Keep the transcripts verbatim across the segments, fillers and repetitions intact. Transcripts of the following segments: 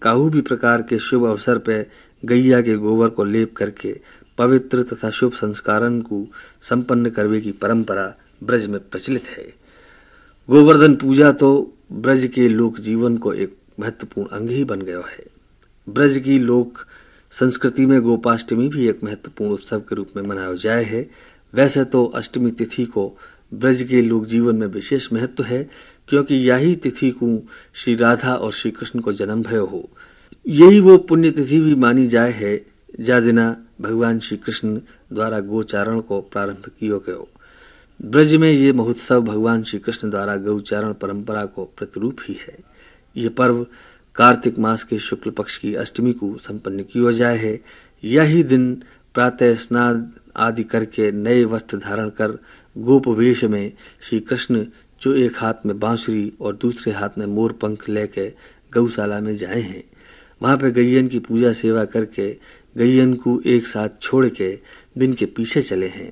काहू भी प्रकार के शुभ अवसर पर गैया के गोबर को लेप करके पवित्र तथा शुभ संस्कारन को संपन्न करने की परंपरा ब्रज में प्रचलित है। गोवर्धन पूजा तो ब्रज के लोक जीवन को एक महत्वपूर्ण अंग ही बन गया है। ब्रज की लोक संस्कृति में गोपाष्टमी भी एक महत्वपूर्ण उत्सव के रूप में मनाया जाए है। वैसे तो अष्टमी तिथि को ब्रज के लोक जीवन में विशेष महत्व है, क्योंकि यही तिथि को श्री राधा और श्री कृष्ण को जन्म भयो हो। यही वो पुण्य तिथि भी मानी जाए है जा दिना भगवान श्री कृष्ण द्वारा गोचारण को प्रारंभ किया गयो। ब्रज में ये महोत्सव भगवान श्री कृष्ण द्वारा गौचारण परंपरा को प्रतिरूप ही है। ये पर्व कार्तिक मास के शुक्ल पक्ष की अष्टमी को संपन्न किया जाए है। यही दिन प्रातः स्नान आदि करके नए वस्त्र धारण कर गोप वेश में श्री कृष्ण, जो एक हाथ में बांसुरी और दूसरे हाथ में मोर पंख लेके गौशाला में जाए हैं, वहां पे गैयन की पूजा सेवा करके गैयन को एक साथ छोड़ के बिन के पीछे चले हैं।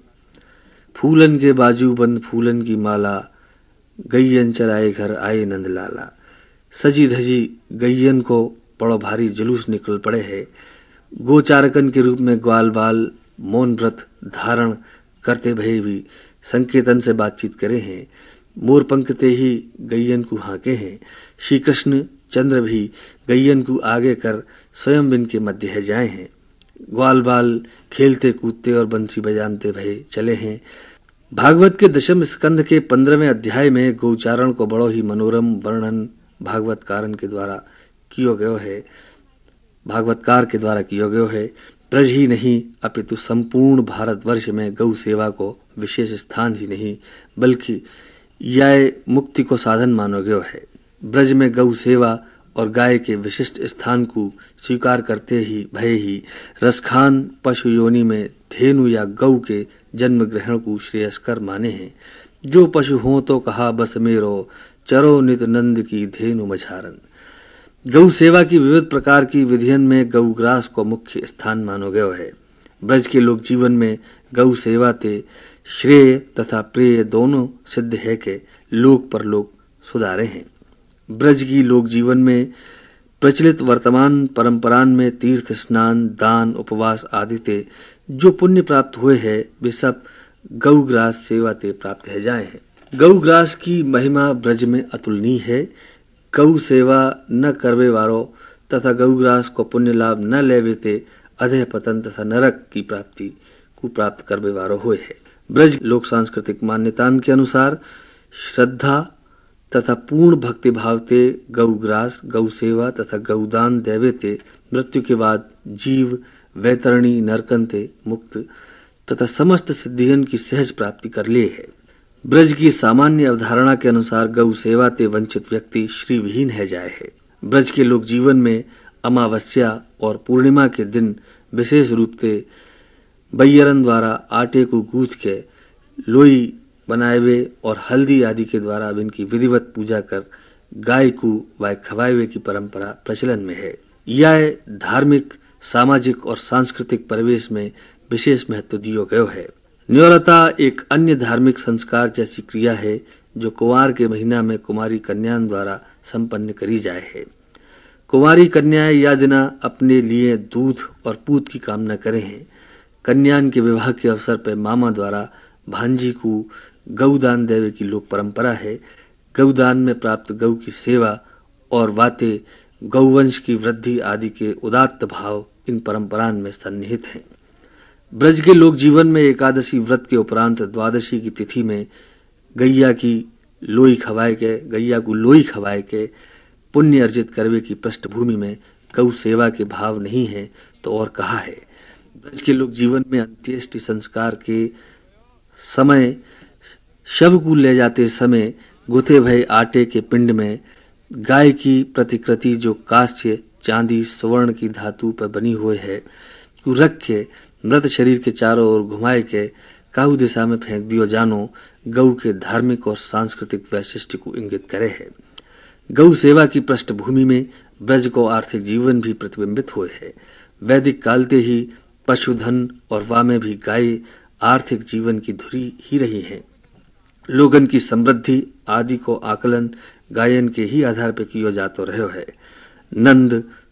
फूलन के बाजू बंद फूलन की माला, गैयन चराए घर आए नंदलाला। सजी धजी गैयन को बड़ो भारी जुलूस निकल पड़े है। गोचारकन के रूप में ग्वाल बाल मौन व्रत धारण करते भये भी संकेतन से बातचीत करे हैं। मोर पंखते ही गैयन को हाके हैं। श्री कृष्ण चंद्र भी गैयन को आगे कर स्वयं बिन के मध्य है जाए हैं। ग्वाल बाल खेलते कूदते और बंसी बजानते भये चले हैं। भागवत के दशम स्कंद के पंद्रहवें अध्याय में गौचारण को बड़ो ही मनोरम वर्णन भागवतकारन के द्वारा कियो गयो है भागवतकार के द्वारा कियो गयो है। ब्रज ही नहीं अपितु संपूर्ण भारतवर्ष में गौ सेवा को विशेष स्थान ही नहीं बल्कि यह मुक्ति को साधन मानो गयो है। ब्रज में गौ सेवा और गाय के विशिष्ट स्थान को स्वीकार करते ही भय ही रसखान पशु योनि में धेनु या गौ के जन्म ग्रहण को श्रेयस्कर माने हैं। जो पशु हो तो कहा बस मेरो, चरो नित नंद की धेनु मझारन। गौ सेवा की विविध प्रकार की विधियन में गौग्रास को मुख्य स्थान मानो गयो है। ब्रज के लोक जीवन में गौ सेवा ते श्रेय तथा प्रेय दोनों सिद्ध है के लोक परलोक सुधारे हैं। ब्रज की लोक जीवन में प्रचलित वर्तमान परंपरान में तीर्थ स्नान दान उपवास आदि ते जो पुण्य प्राप्त हुए है वे सब गौग्रास सेवा ते प्राप्त है जाए हैं। गौग्रास की महिमा ब्रज में अतुलनीय है। गौ सेवा न करवे वारो तथा गौग्रास को पुण्य लाभ न लेवे ते अधः पतन तथा नरक की प्राप्ति को प्राप्त करवे वारो हुए है। ब्रज लोक सांस्कृतिक मान्यताओं के अनुसार श्रद्धा तथा पूर्ण भक्ति भाव ते गौग्रास गौ सेवा तथा गौदान देवे ते मृत्यु के बाद जीव वैतरणी नरकन ते मुक्त तथा समस्त सिद्धियन की सहज प्राप्ति कर लिए है। ब्रज की सामान्य अवधारणा के अनुसार गौ सेवा ते वंचित व्यक्ति श्री विहीन है जाए है। ब्रज के लोक जीवन में अमावस्या और पूर्णिमा के दिन विशेष रूप से बैयरन द्वारा आटे को गूंथ के लोई बनाएवे और हल्दी आदि के द्वारा इनकी विधिवत पूजा कर गाय को वाय खवाएवे की परंपरा प्रचलन में है। यह धार्मिक सामाजिक और सांस्कृतिक परिवेश में विशेष महत्व दियो गयो है। न्योरता एक अन्य धार्मिक संस्कार जैसी क्रिया है जो कुंवार के महीना में कुमारी कन्याओं द्वारा संपन्न करी जाए है। कुंवारी कन्याएं या दिना अपने लिए दूध और पूत की कामना करे हैं। कन्यान के विवाह के अवसर पर मामा द्वारा भांजी को गौदान देवे की लोक परंपरा है। गौदान में प्राप्त गौ की सेवा और वाते गौवंश की वृद्धि आदि के उदात्त भाव इन परंपराओं में सन्निहित हैं। ब्रज के लोक जीवन में एकादशी व्रत के उपरांत द्वादशी की तिथि में गैया की लोई खवाए के गैया को लोई खवाए के पुण्य अर्जित करवे की पृष्ठभूमि में गौ सेवा के भाव नहीं है तो और कहा है। ब्रज के लोक जीवन में अंत्येष्टि संस्कार के समय शव को ले जाते समय गुथे भये आटे के पिंड में गाय की प्रतिकृति जो कांस्य चांदी स्वर्ण की धातु पर बनी हुई है को रख के मृत शरीर के चारों ओर घुमाए के काहू दिशा में फेंक दियो जानो गौ के धार्मिक और सांस्कृतिक वैशिष्ट्य को इंगित करे है। गौ सेवा की पृष्ठभूमि में ब्रज को आर्थिक जीवन भी प्रतिबिंबित हुए है। वैदिक कालते ही पशुधन और वा में भी गाय आर्थिक जीवन की धुरी ही रही है। लोगन की समृद्धि आदि को आकलन गायन के ही आधार पर किया जातो रहो है। नंद